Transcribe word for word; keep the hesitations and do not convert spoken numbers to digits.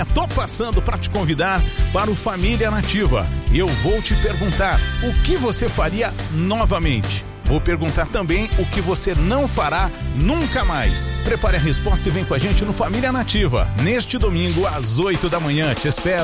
Tô passando para te convidar para o Família Nativa. Eu vou te perguntar o que você faria novamente. Vou perguntar também o que você não fará nunca mais. Prepare a resposta e vem com a gente no Família Nativa. Neste domingo, às oito da manhã. Te espero.